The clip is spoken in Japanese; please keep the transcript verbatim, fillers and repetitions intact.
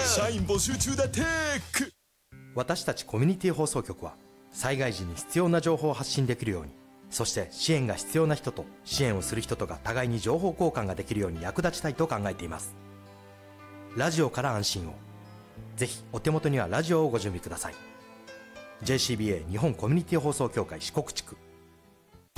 社員募集中だテック。 私たちコミュニティ放送局は災害時に必要な情報を発信できるように、そして支援が必要な人と支援をする人とが互いに情報交換ができるように役立ちたいと考えています。ラジオから安心を。ぜひお手元にはラジオをご準備ください。 ジェーシービーエー 日本コミュニティ放送協会四国地区